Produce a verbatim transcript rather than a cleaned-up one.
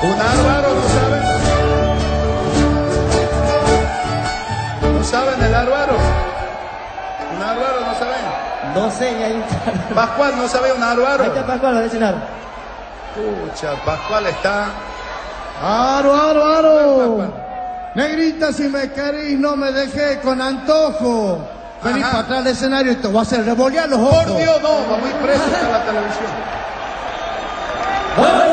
Un árbaro, ¿no saben? ¿No saben el árbaro? ¿Un árbaro, no saben? No sé, ya hay un... Pascual, ¿no sabe un árbaro? Ahí está Pascual, lo de cenar. Pucha, Pascual está... ¡Aro, aro, aro! Pascual. Negrita, si me querís, no me dejé con antojo. Vení Ajá. para atrás del escenario y te voy a hacer revolear los ojos. Por Dios, no, va muy preso está la televisión.